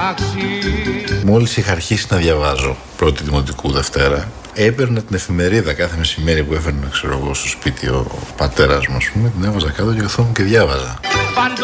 Μόλις είχα αρχίσει να διαβάζω πρώτη δημοτικού Δευτέρα, έπαιρνα την εφημερίδα κάθε μεσημέρι που έφερνε, ξέρω εγώ, στο σπίτι ο πατέρας μου, ας πούμε, την έβαζα κάτω και καθόμουν και διάβαζα.